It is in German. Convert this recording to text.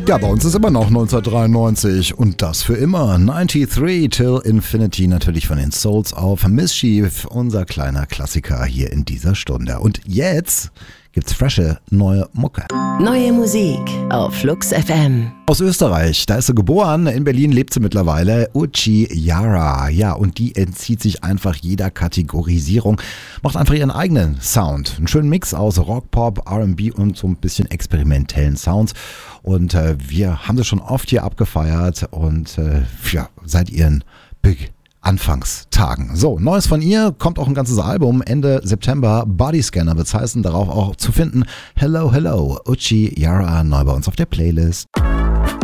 Ja, bei uns ist immer noch 1993 und das für immer. 93 till Infinity, natürlich von den Souls auf Mischief, unser kleiner Klassiker hier in dieser Stunde. Und jetzt gibt's frische neue Mucke. Neue Musik auf Flux FM. Aus Österreich, da ist sie geboren, in Berlin lebt sie mittlerweile, Uchi Yara. Ja, und die entzieht sich einfach jeder Kategorisierung, macht einfach ihren eigenen Sound. Einen schönen Mix aus Rock, Pop, R&B und so ein bisschen experimentellen Sounds. Und wir haben das schon oft hier abgefeiert und ja, seit ihren Anfangstagen. So, Neues von ihr, kommt auch ein ganzes Album Ende September. Bodyscanner wird's heißen, darauf auch zu finden. Hello, hello, Uchi Yara, neu bei uns auf der Playlist.